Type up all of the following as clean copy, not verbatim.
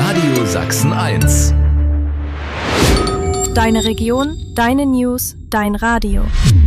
Radio Sachsen 1. Deine Region, deine News, dein Radio.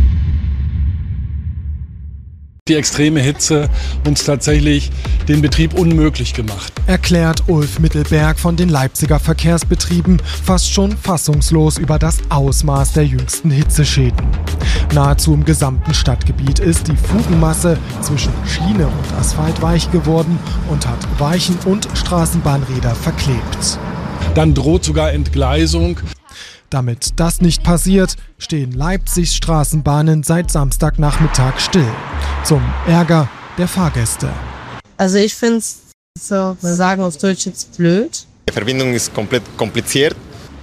Die extreme Hitze uns tatsächlich den Betrieb unmöglich gemacht. Erklärt Ulf Mittelberg von den Leipziger Verkehrsbetrieben fast schon fassungslos über das Ausmaß der jüngsten Hitzeschäden. Nahezu im gesamten Stadtgebiet ist die Fugenmasse zwischen Schiene und Asphalt weich geworden und hat Weichen und Straßenbahnräder verklebt. Dann droht sogar Entgleisung. Damit das nicht passiert, stehen Leipzigs Straßenbahnen seit Samstagnachmittag still. Zum Ärger der Fahrgäste. Also ich finde es, so, wir sagen auf Deutsch jetzt blöd. Die Verbindung ist komplett kompliziert.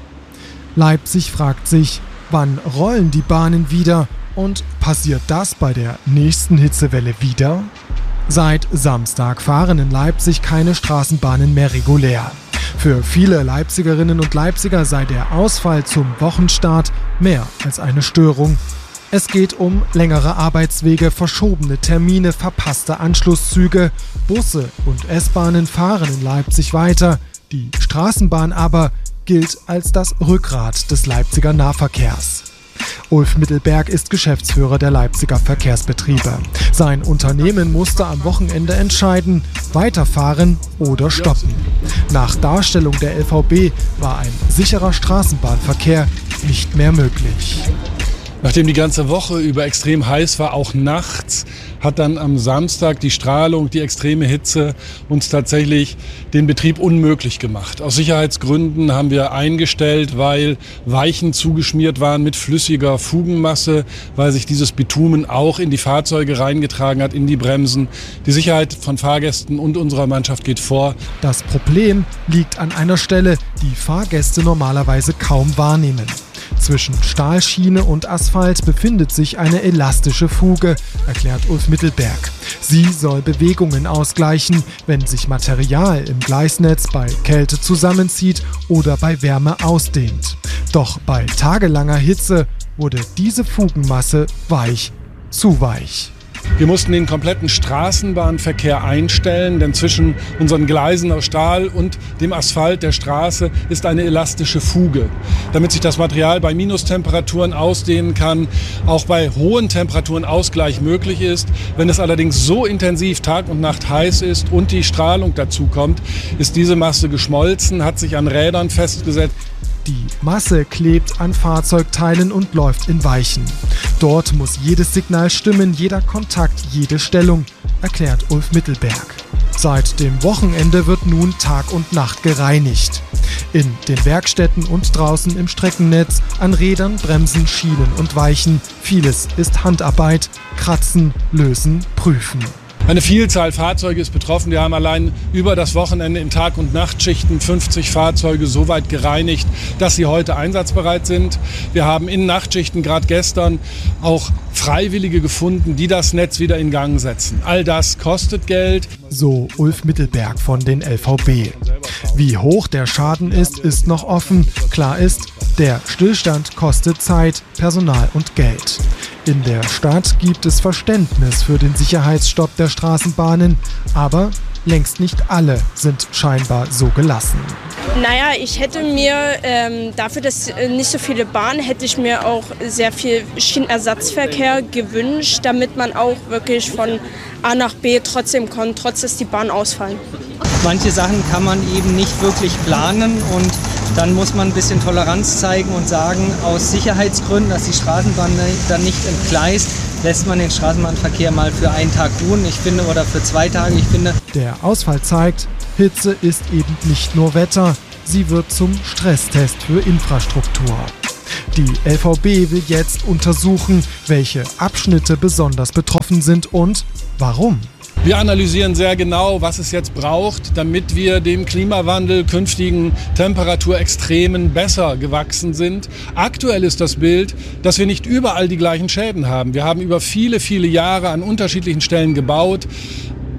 Leipzig fragt sich, wann rollen die Bahnen wieder und passiert das bei der nächsten Hitzewelle wieder? Seit Samstag fahren in Leipzig keine Straßenbahnen mehr regulär. Für viele Leipzigerinnen und Leipziger sei der Ausfall zum Wochenstart mehr als eine Störung. Es geht um längere Arbeitswege, verschobene Termine, verpasste Anschlusszüge. Busse und S-Bahnen fahren in Leipzig weiter. Die Straßenbahn aber gilt als das Rückgrat des Leipziger Nahverkehrs. Ulf Mittelberg ist Geschäftsführer der Leipziger Verkehrsbetriebe. Sein Unternehmen musste am Wochenende entscheiden, weiterfahren oder stoppen. Nach Darstellung der LVB war ein sicherer Straßenbahnverkehr nicht mehr möglich. Nachdem die ganze Woche über extrem heiß war, auch nachts, hat dann am Samstag die Strahlung, die extreme Hitze uns tatsächlich den Betrieb unmöglich gemacht. Aus Sicherheitsgründen haben wir eingestellt, weil Weichen zugeschmiert waren mit flüssiger Fugenmasse, weil sich dieses Bitumen auch in die Fahrzeuge reingetragen hat, in die Bremsen. Die Sicherheit von Fahrgästen und unserer Mannschaft geht vor. Das Problem liegt an einer Stelle, die Fahrgäste normalerweise kaum wahrnehmen. Zwischen Stahlschiene und Asphalt befindet sich eine elastische Fuge, erklärt Ulf Mittelberg. Sie soll Bewegungen ausgleichen, wenn sich Material im Gleisnetz bei Kälte zusammenzieht oder bei Wärme ausdehnt. Doch bei tagelanger Hitze wurde diese Fugenmasse weich, zu weich. Wir mussten den kompletten Straßenbahnverkehr einstellen, denn zwischen unseren Gleisen aus Stahl und dem Asphalt der Straße ist eine elastische Fuge, damit sich das Material bei Minustemperaturen ausdehnen kann, auch bei hohen Temperaturen Ausgleich möglich ist. Wenn es allerdings so intensiv Tag und Nacht heiß ist und die Strahlung dazu kommt, ist diese Masse geschmolzen, hat sich an Rädern festgesetzt. Die Masse klebt an Fahrzeugteilen und läuft in Weichen. Dort muss jedes Signal stimmen, jeder Kontakt, jede Stellung, erklärt Ulf Mittelberg. Seit dem Wochenende wird nun Tag und Nacht gereinigt. In den Werkstätten und draußen im Streckennetz, an Rädern, Bremsen, Schienen und Weichen. Vieles ist Handarbeit, kratzen, lösen, prüfen. Eine Vielzahl Fahrzeuge ist betroffen. Wir haben allein über das Wochenende in Tag- und Nachtschichten 50 Fahrzeuge so weit gereinigt, dass sie heute einsatzbereit sind. Wir haben in Nachtschichten gerade gestern auch Freiwillige gefunden, die das Netz wieder in Gang setzen. All das kostet Geld. So Ulf Mittelberg von den LVB. Wie hoch der Schaden ist noch offen. Klar ist, der Stillstand kostet Zeit, Personal und Geld. In der Stadt gibt es Verständnis für den Sicherheitsstopp der Straßenbahnen, aber längst nicht alle sind scheinbar so gelassen. Naja, ich hätte mir dafür, dass nicht so viele Bahnen, hätte ich mir auch sehr viel Schienenersatzverkehr gewünscht, damit man auch wirklich von A nach B trotzdem kommt, trotz dass die Bahnen ausfallen. Manche Sachen kann man eben nicht wirklich planen und dann muss man ein bisschen Toleranz zeigen und sagen, aus Sicherheitsgründen, dass die Straßenbahn dann nicht entgleist, lässt man den Straßenbahnverkehr mal für einen Tag ruhen, oder für 2 Tage. Der Ausfall zeigt, Hitze ist eben nicht nur Wetter, sie wird zum Stresstest für Infrastruktur. Die LVB will jetzt untersuchen, welche Abschnitte besonders betroffen sind und warum. Wir analysieren sehr genau, was es jetzt braucht, damit wir dem Klimawandel, künftigen Temperaturextremen besser gewachsen sind. Aktuell ist das Bild, dass wir nicht überall die gleichen Schäden haben. Wir haben über viele, viele Jahre an unterschiedlichen Stellen gebaut.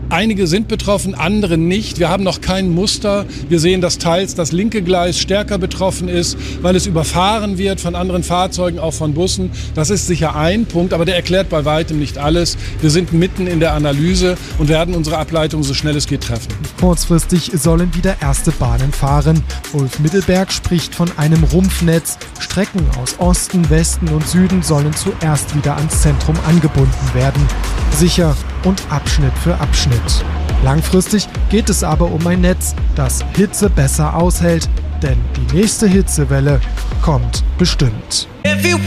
Einige sind betroffen, andere nicht. Wir haben noch kein Muster. Wir sehen, dass teils das linke Gleis stärker betroffen ist, weil es überfahren wird von anderen Fahrzeugen, auch von Bussen. Das ist sicher ein Punkt, aber der erklärt bei weitem nicht alles. Wir sind mitten in der Analyse und werden unsere Ableitung so schnell es geht treffen. Kurzfristig sollen wieder erste Bahnen fahren. Ulf Mittelberg spricht von einem Rumpfnetz. Strecken aus Osten, Westen und Süden sollen zuerst wieder ans Zentrum angebunden werden. Sicher und Abschnitt für Abschnitt. Langfristig geht es aber um ein Netz, das Hitze besser aushält, denn die nächste Hitzewelle kommt bestimmt.